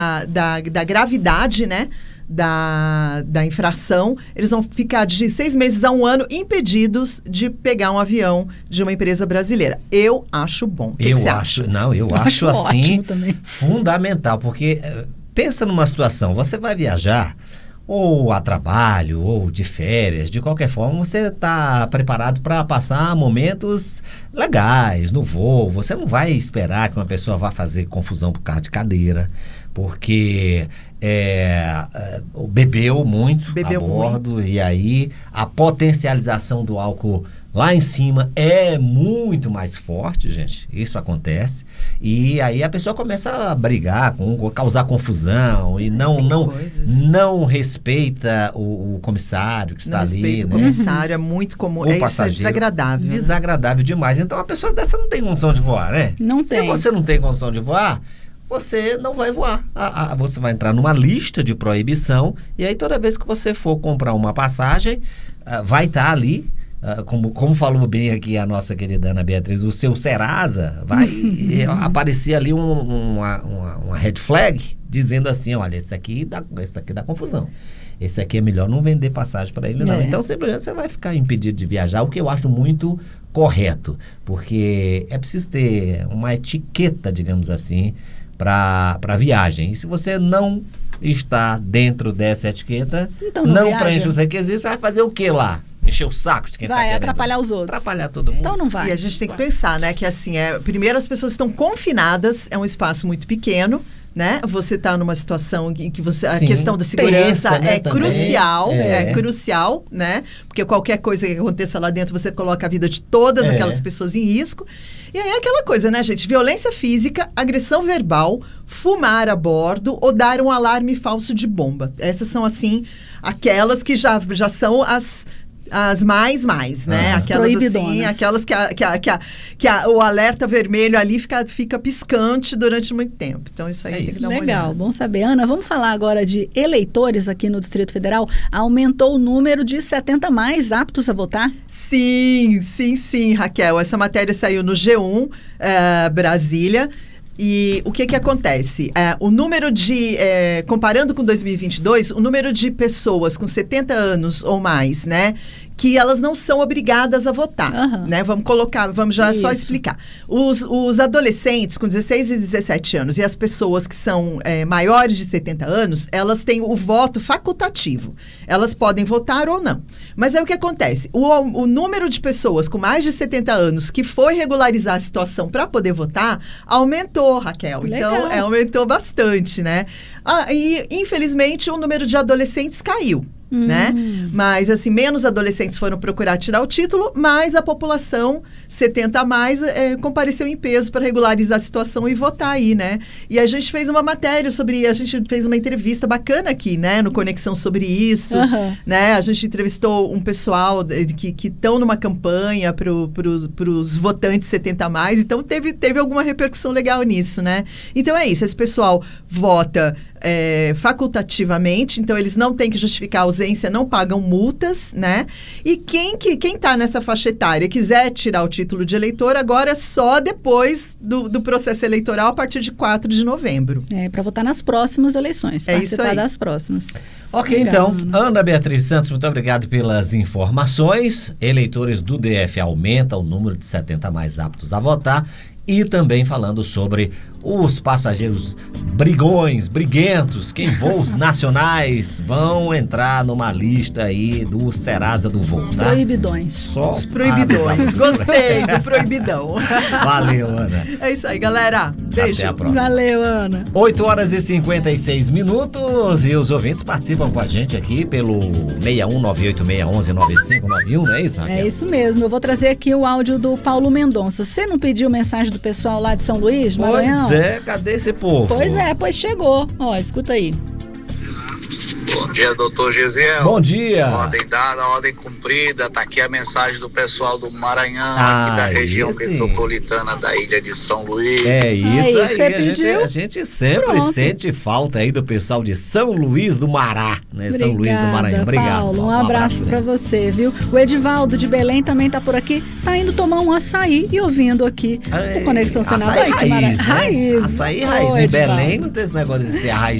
da gravidade, né? Da infração, eles vão ficar de 6 meses a 1 ano impedidos de pegar um avião de uma empresa brasileira. Eu acho bom. O que você acha? Não, eu acho assim também. Fundamental, porque pensa numa situação, você vai viajar ou a trabalho, ou de férias, de qualquer forma, você está preparado para passar momentos legais no voo. Você não vai esperar que uma pessoa vá fazer confusão por causa de cadeira, porque bebeu muito a bordo, e aí a potencialização do álcool lá em cima é muito mais forte, gente. Isso acontece. E aí a pessoa começa a brigar, causar confusão e não respeita o comissário que está ali. O comissário é muito comum. Isso é desagradável. Desagradável demais. Então a pessoa dessa não tem condição de voar, né? Não tem. Se você não tem condição de voar, você não vai voar. Você vai entrar numa lista de proibição e aí toda vez que você for comprar uma passagem, vai estar ali. Como falou bem aqui a nossa querida Ana Beatriz, o seu Serasa vai aparecer ali uma red flag dizendo assim, olha, esse aqui dá confusão. Esse aqui é melhor não vender passagem para ele, não. Então, simplesmente você vai ficar impedido de viajar, o que eu acho muito correto, porque é preciso ter uma etiqueta, digamos assim, para viagem. E se você não está dentro dessa etiqueta, então não preenche os requisitos, você vai fazer o que lá? Encher o saco de quem está querendo. Vai atrapalhar os outros. Atrapalhar todo mundo. Então não vai. E a gente tem que pensar, né, que assim, primeiro as pessoas estão confinadas, é um espaço muito pequeno, né? Você está numa situação em que a questão da segurança é crucial, crucial, né? Porque qualquer coisa que aconteça lá dentro, você coloca a vida de todas aquelas pessoas em risco. E aí é aquela coisa, né, gente? Violência física, agressão verbal, fumar a bordo ou dar um alarme falso de bomba. Essas são, assim, aquelas que já são as mais, né? Aquelas assim, aquelas que o alerta vermelho ali fica piscante durante muito tempo. Então, isso aí tem que dar uma olhada. Legal, bom saber. Ana, vamos falar agora de eleitores aqui no Distrito Federal. Aumentou o número de 70 mais aptos a votar? Sim, Raquel. Essa matéria saiu no G1, Brasília. E o que acontece? O número comparando com 2022, o número de pessoas com 70 anos ou mais, né? Que elas não são obrigadas a votar, né? Vamos já só explicar. Os adolescentes com 16 e 17 anos e as pessoas que são maiores de 70 anos, elas têm o voto facultativo. Elas podem votar ou não. Mas é o que acontece. O número de pessoas com mais de 70 anos que foi regularizar a situação para poder votar, aumentou, Raquel. Legal. Então, aumentou bastante, né? E, infelizmente, o número de adolescentes caiu. Né? Mas, assim, menos adolescentes foram procurar tirar o título, mas a população 70 a mais compareceu em peso para regularizar a situação e votar aí, né? E a gente fez uma matéria a gente fez uma entrevista bacana aqui, né? No Conexão sobre isso, né? A gente entrevistou um pessoal que estão numa campanha para os votantes 70 a mais, então teve alguma repercussão legal nisso, né? Então é isso, esse pessoal vota facultativamente, então eles não têm que justificar a ausência, não pagam multas, né? E quem está nessa faixa etária quiser tirar o título de eleitor, agora só depois do processo eleitoral, a partir de 4 de novembro. Para votar nas próximas eleições, participar das próximas. Ok, legal, então, Ana Beatriz Santos, muito obrigado pelas informações. Eleitores do DF aumenta o número de 70 mais aptos a votar. E também falando sobre os passageiros briguentos, que em voos nacionais vão entrar numa lista aí do Serasa do voo, tá? Proibidões. Só os proibidões. Gostei do proibidão. Valeu, Ana. É isso aí, galera. Beijo. Até a próxima. Valeu, Ana. 8h56 e os ouvintes participam com a gente aqui pelo 6198619591, não é isso, Raquel? É isso mesmo. Eu vou trazer aqui o áudio do Paulo Mendonça. Você não pediu mensagem do pessoal lá de São Luís, Maranhão? Pois é, cadê esse povo? Pois chegou. Ó, escuta aí. Bom dia, doutor Gesiel. Bom dia. Ordem dada, ordem cumprida. Tá aqui a mensagem do pessoal do Maranhão, aqui da região metropolitana da ilha de São Luís. É isso aí. A gente sempre sente falta aí do pessoal de São Luís do Mará, né? Obrigada, São Luís do Maranhão. Obrigado, Paulo. Um abraço pra você, viu? O Edivaldo de Belém também tá por aqui. Tá indo tomar um açaí e ouvindo aqui o Conexão Senado. Açaí raiz, né? Raiz. Açaí raiz. Em Belém não tem esse negócio de ser a raiz